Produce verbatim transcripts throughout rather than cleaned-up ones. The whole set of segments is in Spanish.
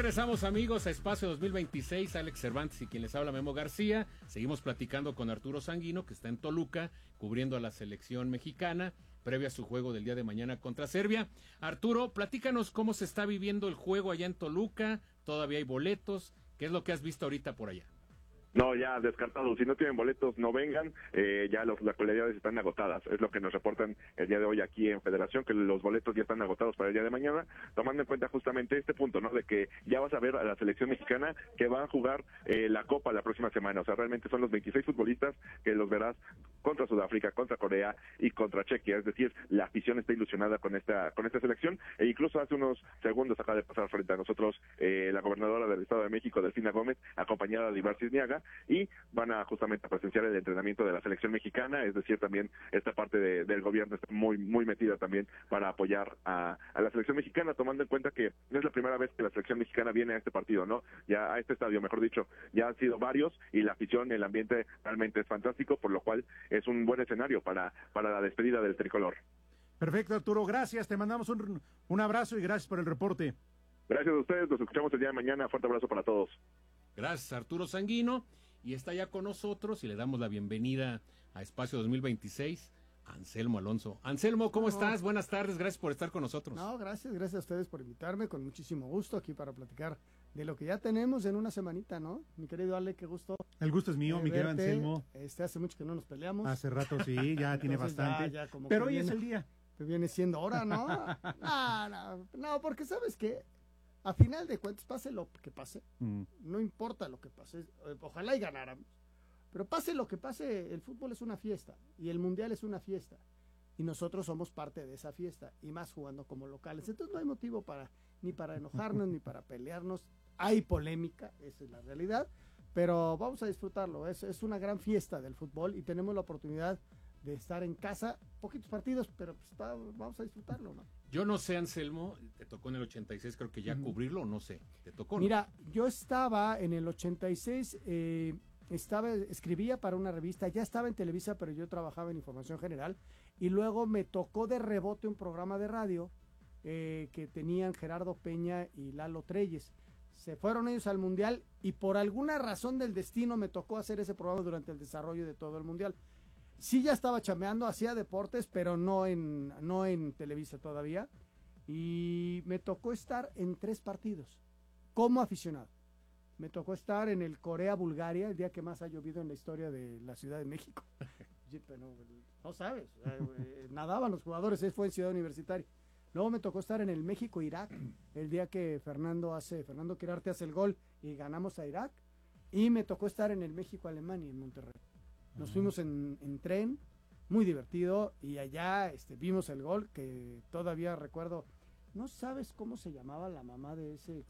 Regresamos, amigos, a Espacio dos mil veintiséis. Alex Cervantes y quien les habla, Memo García. Seguimos platicando con Arturo Sanguino, que está en Toluca, cubriendo a la selección mexicana, previo a su juego del día de mañana contra Serbia. Arturo, platícanos cómo se está viviendo el juego allá en Toluca. ¿Todavía hay boletos? ¿Qué es lo que has visto ahorita por allá? No, ya descartado. Si no tienen boletos, no vengan. Eh, ya los, las localidades están agotadas. Es lo que nos reportan el día de hoy aquí en Federación, que los boletos ya están agotados para el día de mañana, tomando en cuenta justamente este punto, ¿no? De que ya vas a ver a la selección mexicana que va a jugar eh, la Copa la próxima semana. O sea, realmente son los veintiséis futbolistas que los verás contra Sudáfrica, contra Corea y contra Chequia. Es decir, la afición está ilusionada con esta con esta selección. E incluso hace unos segundos acaba de pasar frente a nosotros eh, la gobernadora del Estado de México, Delfina Gómez, acompañada de Ibar Cisniaga, y van a justamente a presenciar el entrenamiento de la selección mexicana. Es decir, también esta parte de, del gobierno está muy muy metida también para apoyar a, a la selección mexicana, tomando en cuenta que no es la primera vez que la selección mexicana viene a este partido, ¿no? Ya a este estadio, mejor dicho, ya han sido varios, y la afición, el ambiente realmente es fantástico, por lo cual es un buen escenario para, para la despedida del tricolor. Perfecto, Arturo, gracias, te mandamos un, un abrazo y gracias por el reporte. Gracias a ustedes, nos escuchamos el día de mañana, fuerte abrazo para todos. Gracias, Arturo Sanguino. Y está ya con nosotros y le damos la bienvenida a Espacio dos mil veintiséis, Anselmo Alonso. Anselmo, ¿cómo no. estás? Buenas tardes, gracias por estar con nosotros. No, gracias, gracias a ustedes por invitarme, con muchísimo gusto aquí para platicar de lo que ya tenemos en una semanita, ¿no? Mi querido Ale, qué gusto. El gusto es mío, eh, mi querido Anselmo. Este, hace mucho que no nos peleamos. Hace rato sí, ya tiene bastante. Ya, ya Pero hoy viene, es el día. Que viene siendo hora, ¿no? no, no, no, porque ¿sabes qué? A final de cuentas, pase lo que pase, mm. no importa lo que pase, ojalá y ganáramos, pero pase lo que pase, el fútbol es una fiesta y el mundial es una fiesta y nosotros somos parte de esa fiesta y más jugando como locales. Entonces no hay motivo para ni para enojarnos ni para pelearnos. Hay polémica, esa es la realidad, pero vamos a disfrutarlo. Es, es una gran fiesta del fútbol y tenemos la oportunidad de estar en casa, poquitos partidos, pero pues, va, vamos a disfrutarlo, ¿no? Yo no sé, Anselmo, te tocó en el ochenta y seis, creo que ya uh-huh. cubrirlo, no sé, te tocó, ¿no? Mira, yo estaba en el ochenta y seis, eh, estaba, escribía para una revista, ya estaba en Televisa, pero yo trabajaba en Información General, y luego me tocó de rebote un programa de radio eh, que tenían Gerardo Peña y Lalo Treyes. Se fueron ellos al Mundial, y por alguna razón del destino me tocó hacer ese programa durante el desarrollo de todo el Mundial. Sí, ya estaba chameando, hacía deportes, pero no en, no en Televisa todavía. Y me tocó estar en tres partidos, como aficionado. Me tocó estar en el Corea-Bulgaria, el día que más ha llovido en la historia de la Ciudad de México. no, no sabes, nadaban los jugadores, fue en Ciudad Universitaria. Luego me tocó estar en el México-Irak, el día que Fernando hace, Fernando Quirarte hace el gol y ganamos a Irak. Y me tocó estar en el México-Alemania, en Monterrey. Nos fuimos en, en tren, muy divertido, y allá este, vimos el gol, que todavía recuerdo. No sabes cómo se llamaba la mamá de ese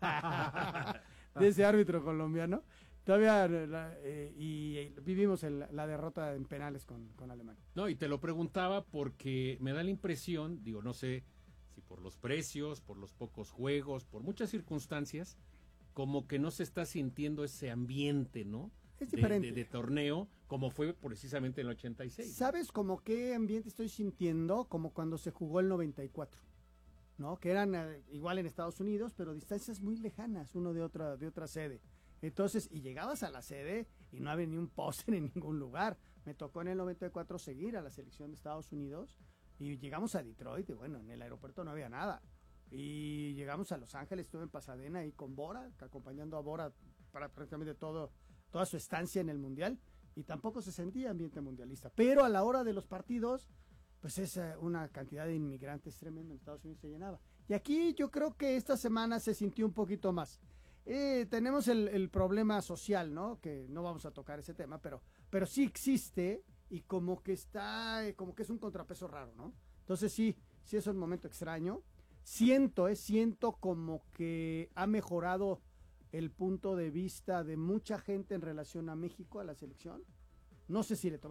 de ese árbitro colombiano. Todavía, la, eh, y vivimos el, la derrota en penales con, con Alemania. No, y te lo preguntaba porque me da la impresión, digo, no sé si por los precios, por los pocos juegos, por muchas circunstancias, como que no se está sintiendo ese ambiente, ¿no? Es diferente. De, de, de torneo, como fue precisamente en el ochenta y seis. ¿Sabes como qué ambiente estoy sintiendo? Como cuando se jugó el noventa y cuatro, ¿no? Que eran uh, igual en Estados Unidos, pero distancias muy lejanas, uno de otra, de otra sede. Entonces, y llegabas a la sede y no había ni un póster en ningún lugar. Me tocó en el noventa y cuatro seguir a la selección de Estados Unidos y llegamos a Detroit y bueno, en el aeropuerto no había nada. Y llegamos a Los Ángeles, estuve en Pasadena ahí con Bora, acompañando a Bora para prácticamente todo toda su estancia en el Mundial, y tampoco se sentía ambiente mundialista, pero a la hora de los partidos, pues es una cantidad de inmigrantes tremenda, en Estados Unidos se llenaba, y aquí yo creo que esta semana se sintió un poquito más. Eh, tenemos el, el problema social, ¿no? Que no vamos a tocar ese tema, pero, pero sí existe, y como que está, como que es un contrapeso raro, ¿no? Entonces sí, sí es un momento extraño, siento, eh, siento como que ha mejorado el punto de vista de mucha gente en relación a México, a la selección. No sé si le tomamos